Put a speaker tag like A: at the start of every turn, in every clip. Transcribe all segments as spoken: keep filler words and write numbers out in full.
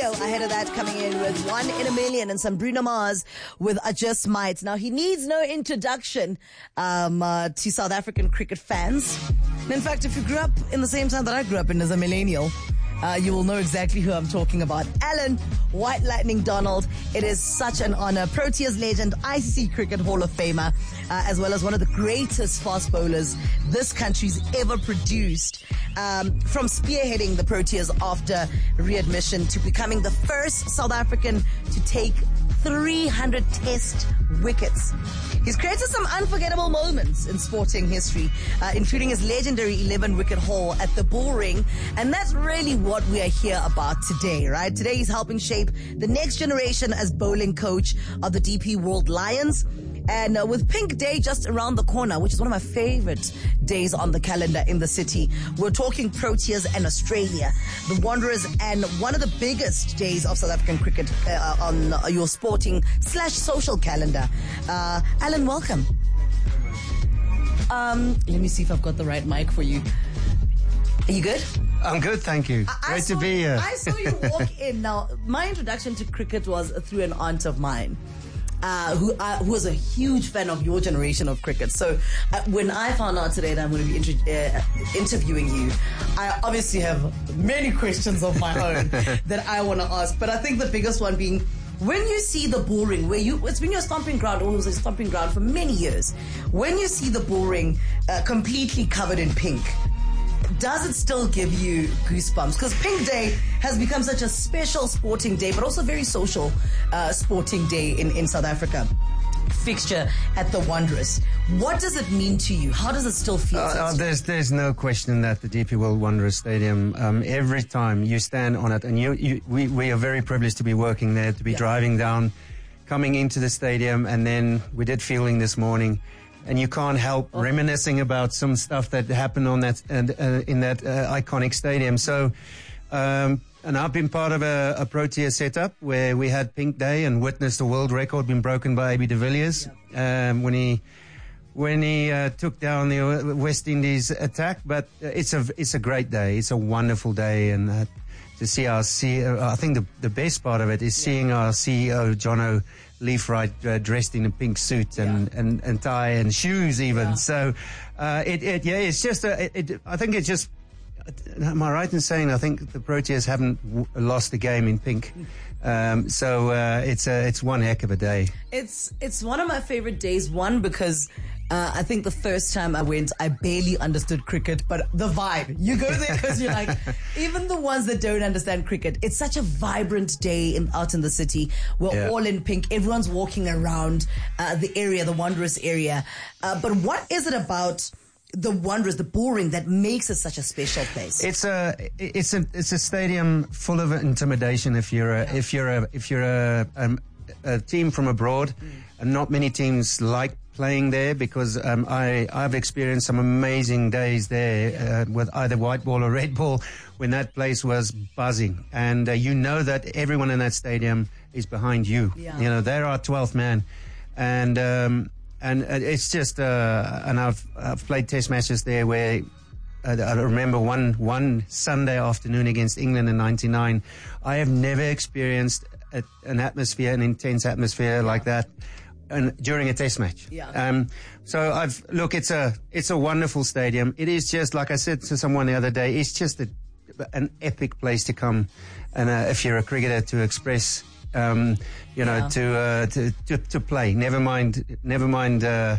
A: Romeo ahead of that coming in with One in a Million and some Bruno Mars with I Just Might. Now, he needs no introduction um, uh, to South African cricket fans. And in fact, if you grew up in the same time that I grew up in as a millennial, Uh, you will know exactly who I'm talking about. Alan White Lightning Donald. It is such an honor. Proteas legend, I C C Cricket Hall of Famer, uh, as well as one of the greatest fast bowlers this country's ever produced. Um, from spearheading the Proteas after readmission to becoming the first South African to take three hundred test wickets. He's created some unforgettable moments in sporting history, uh, including his legendary eleven wicket haul at the Bullring. And that's really what we are here about today, right? Today he's helping shape the next generation as bowling coach of the D P World Lions. And uh, with Pink Day just around the corner, which is one of my favorite days on the calendar in the city, we're talking Proteas and Australia, the Wanderers, and one of the biggest days of South African cricket uh, on uh, your sporting slash social calendar. Uh, Alan, welcome. Um, let me see if I've got the right mic for you. Are you good?
B: I'm good, thank you.
A: I,
B: Great
A: I
B: to be
A: you,
B: here.
A: I saw you walk in. Now, my introduction to cricket was through an aunt of mine. Uh, who, uh, who was a huge fan of your generation of cricket. So uh, when I found out today that I'm going to be inter- uh, interviewing you, I obviously have many questions of my own that I want to ask. But I think the biggest one being, when you see the Bullring, where you, it's been your stomping ground, or it was a stomping ground for many years. When you see the Bullring uh, completely covered in pink, does it still give you goosebumps? Because Pink Day has become such a special sporting day, but also very social uh, sporting day in, in South Africa. Fixture at the Wanderers. What does it mean to you? How does it still feel?
B: Uh, uh, there's there's no question that the D P World Wanderers Stadium, um, every time you stand on it, and you, you we, we are very privileged to be working there, to be yeah. driving down, coming into the stadium, and then we did fielding this morning. And you can't help oh. reminiscing about some stuff that happened on that and uh, in that uh, iconic stadium. So, um, and I've been part of a, a Protea setup where we had Pink Day and witnessed a world record being broken by A B de Villiers yeah. um, when he when he uh, took down the West Indies attack. But it's a it's a great day. It's a wonderful day, and uh, to see our C E O, I think the the best part of it is yeah. seeing our C E O Jono Leafright uh, dressed in a pink suit and, yeah. and, and tie and shoes even. Yeah. So, uh, it, it, yeah, it's just, a, it, it, I think it's just, am I right in saying I think the Proteas haven't w- lost a game in pink? Um, so, uh, it's a, it's one heck of a day.
A: It's, it's one of my favorite days. One, because, uh, I think the first time I went, I barely understood cricket, but the vibe, you go there because you're like, even the ones that don't understand cricket, it's such a vibrant day in, out in the city. We're yeah. all in pink. Everyone's walking around, uh, the area, the Wanderers area. Uh, but what is it about the Wanderers, the Bullring, that makes it such a special place?
B: It's a, it's a, it's a stadium full of intimidation. If you're a, yeah. if you're a, if you're a, um, a team from abroad, mm. and not many teams like playing there, because um, I, I've experienced some amazing days there yeah. uh, with either white ball or red ball when that place was buzzing. And uh, you know that everyone in that stadium is behind you. Yeah. You know, they're our twelfth man. And um, and it's just, uh, and I've, I've played test matches there where uh, I remember one, one Sunday afternoon against England in ninety-nine. I have never experienced a, an atmosphere, an intense atmosphere yeah. like that. And during a test match.
A: Yeah.
B: Um, so I've, look, it's a, it's a wonderful stadium. It is just, like I said to someone the other day, it's just a, an epic place to come. And, uh, if you're a cricketer, to express, um, you know, yeah. to, uh, to, to, to play. Never mind, never mind, uh,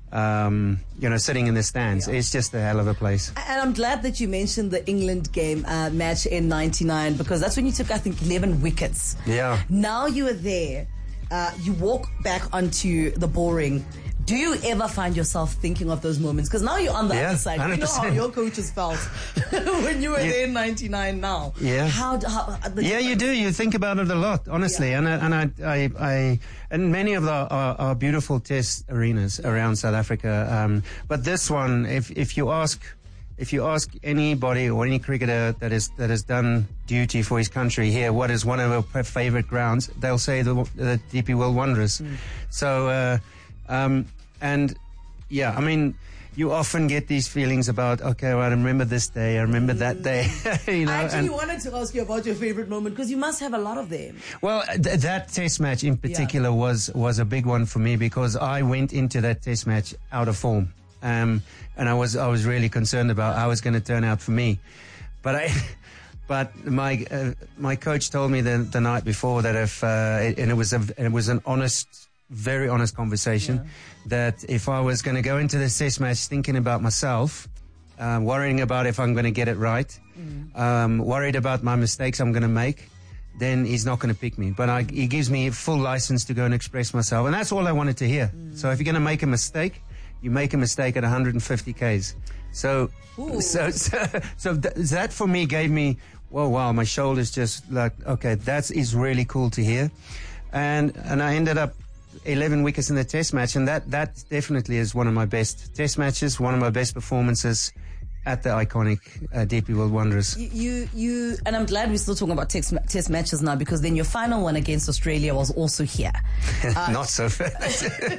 B: um, you know, sitting in the stands. Yeah. It's just a hell of a place.
A: And I'm glad that you mentioned the England game, uh, match in ninety-nine, because that's when you took, I think, eleven wickets.
B: Yeah.
A: Now you are there. Uh, you walk back onto the Bullring. Do you ever find yourself thinking of those moments? Because now you're on the
B: yeah,
A: other side.
B: one hundred percent.
A: You know how your coaches felt when you were yeah. there in ninety-nine now.
B: Yeah.
A: How, how, the
B: yeah, you do. You think about it a lot, honestly. Yeah. And, I, and I, I, I, and many of the, our, our beautiful test arenas yeah. around South Africa. Um, but this one, if, if you ask, If you ask anybody or any cricketer that is that has done duty for his country here, what is one of our favourite grounds, they'll say the, the D P World Wanderers. Mm. So, uh, um, and yeah, I mean, you often get these feelings about, okay, well, I remember this day, I remember that day. you know,
A: I actually
B: and,
A: wanted to ask you about your favorite moment because you must have a lot of them.
B: Well, th- that test match in particular
A: Yeah.
B: was, was a big one for me because I went into that test match out of form. Um, and I was, I was really concerned about how it was going to turn out for me. But I, but my, uh, my coach told me the, the night before that if, uh, it, and it was a, it was an honest, very honest conversation, yeah. that if I was going to go into this test match thinking about myself, uh, worrying about if I'm going to get it right, mm. um, worried about my mistakes I'm going to make, then he's not going to pick me. But I, he gives me full license to go and express myself. And that's all I wanted to hear. Mm. So if you're going to make a mistake, you make a mistake at one hundred fifty kays. So, so, so, so th- that for me gave me, whoa, wow, my shoulders just like, okay, that is really cool to hear. And, and I ended up eleven wickets in the test match, and that, that definitely is one of my best test matches, one of my best performances at the iconic uh, D P World Wanderers.
A: You, you, you, and I'm glad we're still talking about test, test matches now, because then your final one against Australia was also here. Uh,
B: Not so fast.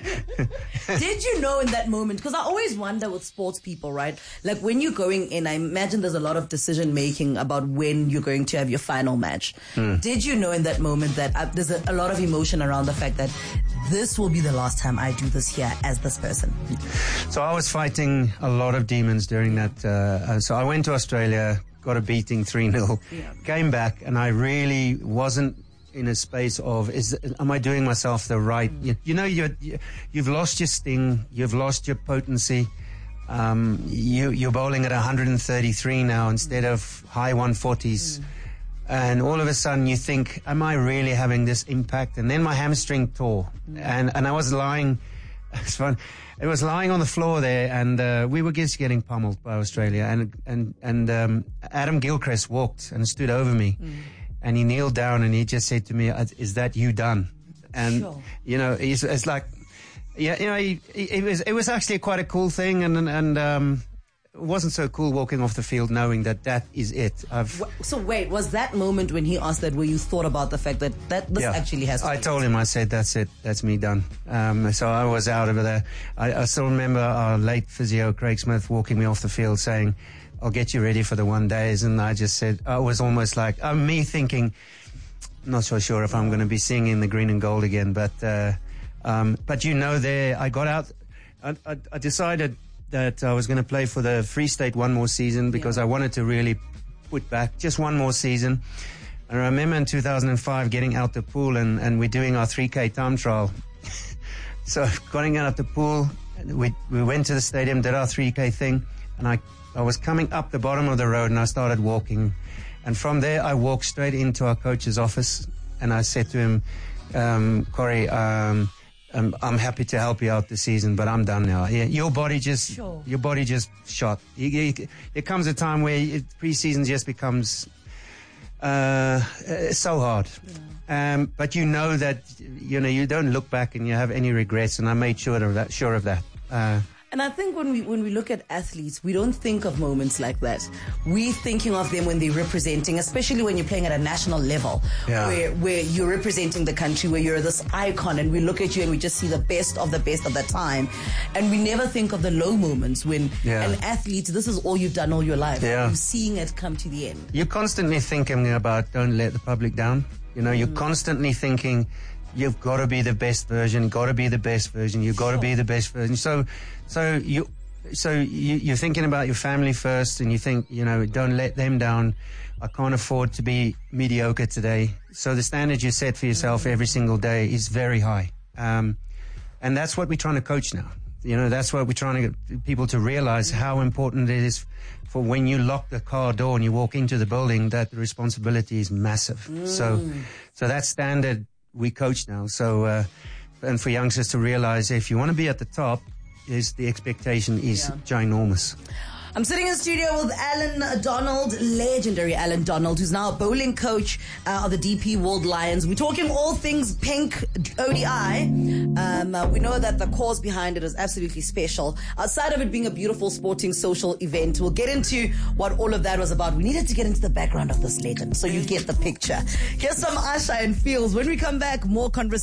A: Did you know in that moment, because I always wonder with sports people, right? Like when you're going in, I imagine there's a lot of decision making about when you're going to have your final match. Hmm. Did you know in that moment that uh, there's a, a lot of emotion around the fact that this will be the last time I do this here as this person?
B: So I was fighting a lot of demons during that. Uh, Uh, so I went to Australia, got a beating three nil, yeah. came back, and I really wasn't in a space of, is am I doing myself the right? Mm. You, you know, you're, you, you've lost your sting, you've lost your potency. Um, you, you're bowling at one hundred thirty-three now instead mm. of high one forties. Mm. And all of a sudden you think, am I really having this impact? And then my hamstring tore, mm. and, and I was lying, it's fun. It was lying on the floor there, and uh, we were just getting pummeled by Australia. And and and um, Adam Gilchrist walked and stood over me, mm. and he kneeled down and he just said to me, "Is that you done?" And
A: sure.
B: you know, it's, it's like, yeah, you know, he, he, it was it was actually quite a cool thing, and and. and um, it wasn't so cool walking off the field knowing that that is it. I've
A: so wait, was that moment when he asked that where you thought about the fact that, that this
B: yeah,
A: actually has to
B: I
A: be
B: told
A: it?
B: him, I said, that's it, that's me done. Um, so I was out of there. I, I still remember our late physio, Craig Smith, walking me off the field saying, I'll get you ready for the one days. And I just said, I was almost like, uh, me thinking, not so sure if I'm going to be singing the green and gold again. But, uh, um, but you know, there, I got out, I, I, I decided that I was going to play for the Free State one more season because yeah. I wanted to really put back just one more season. And I remember in two thousand five getting out the pool and, and we're doing our three K time trial. So getting out of the pool, we we went to the stadium, did our three K thing, and I, I was coming up the bottom of the road and I started walking. And from there I walked straight into our coach's office and I said to him, um, Corey, um, I'm, I'm happy to help you out this season, but I'm done now. Yeah, your body just,
A: sure. your
B: body just shot. You, you, there comes a time where it, pre-season just becomes uh, so hard. Yeah. Um, but you know that, you know, you don't look back and you have any regrets, and I made sure of that. Sure of that. Uh,
A: And I think when we when we look at athletes, we don't think of moments like that. We're thinking of them when they're representing, especially when you're playing at a national level,
B: yeah.
A: where where you're representing the country, where you're this icon, and we look at you and we just see the best of the best of the time, and we never think of the low moments when yeah. an athlete, this is all you've done all your life.
B: Yeah.
A: You're seeing it come to the end.
B: You're constantly thinking about don't let the public down. You know, you're mm. constantly thinking, you've got to be the best version, got to be the best version, you've got sure. to be the best version. So, so you, so you, you're thinking about your family first, and you think, you know, don't let them down. I can't afford to be mediocre today. So the standard you set for yourself mm-hmm. every single day is very high. Um, and that's what we're trying to coach now. You know, that's what we're trying to get people to realize mm-hmm. how important it is for when you lock the car door and you walk into the building, that the responsibility is massive. Mm. So, so that standard we coach now. So, uh, and for youngsters to realize if you want to be at the top, is the expectation is yeah. ginormous.
A: I'm sitting in studio with Alan Donald, legendary Alan Donald, who's now a bowling coach uh, of the D P World Lions. We're talking all things pink O D I. Um, uh, we know that the cause behind it is absolutely special. Outside of it being a beautiful sporting social event, we'll get into what all of that was about. We needed to get into the background of this legend so you get the picture. Here's some Usher and Fields. When we come back, more conversation.